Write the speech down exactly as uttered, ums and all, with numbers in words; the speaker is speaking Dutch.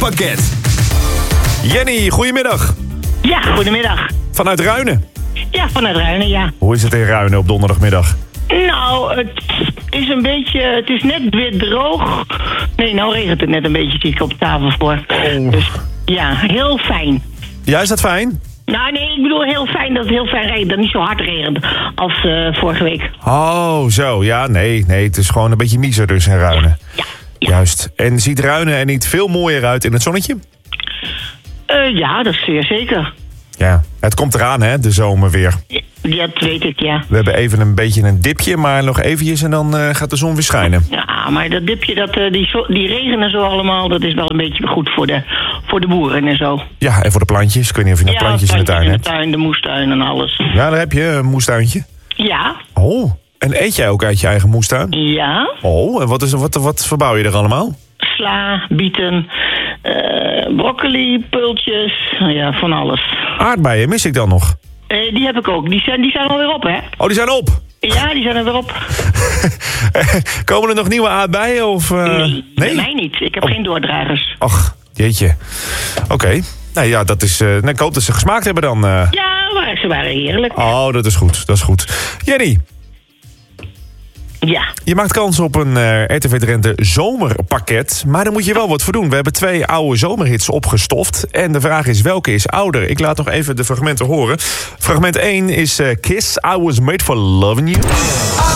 zomerpakket. Jenny, goedemiddag. Ja, goedemiddag. Vanuit Ruinen. Ja, vanuit Ruinen, ja. Hoe is het in Ruinen op donderdagmiddag? Nou, het is een beetje... Het is net weer droog. Nee, nou regent het net een beetje, zie ik op tafel voor. Oh. Dus ja, heel fijn. Ja, is dat fijn? Nou, nee, ik bedoel heel fijn dat het heel fijn regent. Dat het niet zo hard regent als uh, vorige week. Oh, zo. Ja, nee, nee. Het is gewoon een beetje miezer dus in Ruinen. Ja. ja. Juist. En ziet Ruinen er niet veel mooier uit in het zonnetje? Uh, ja, dat is zeer zeker. Ja, het komt eraan, hè, de zomer weer. Ja, dat weet ik, ja. We hebben even een beetje een dipje, maar nog eventjes en dan uh, gaat de zon weer schijnen. Ja, maar dat dipje, dat, uh, die, zo, die regen en zo allemaal, dat is wel een beetje goed voor de, voor de boeren en zo. Ja, en voor de plantjes. Ik weet niet of je nog ja, plantjes in de tuin in hebt. de tuin, de moestuin en alles. Ja, daar heb je een moestuintje. Ja. Oh, en eet jij ook uit je eigen moestuin? Ja. Oh, en wat, is, wat, wat verbouw je er allemaal? Sla, bieten, uh, broccoli, pultjes, ja, van alles. Aardbeien, mis ik dan nog? Uh, die heb ik ook. Die zijn, die zijn alweer op, hè? Oh, die zijn op? Ja, die zijn er weer op. Komen er nog nieuwe aardbeien? Of, uh... Nee, nee? bij mij niet. Ik heb oh. geen doordragers. Ach, jeetje. Oké. Okay. Nou ja, dat is... Uh, nou, ik hoop dat ze gesmaakt hebben dan. Uh... Ja, maar ze waren heerlijk. Oh, dat is goed. Dat is goed. Jenny. Ja. Je maakt kans op een uh, R T V Drenthe zomerpakket. Maar daar moet je wel wat voor doen. We hebben twee oude zomerhits opgestoft. En de vraag is, welke is ouder? Ik laat nog even de fragmenten horen. Fragment één is uh, Kiss, I Was Made For Loving You.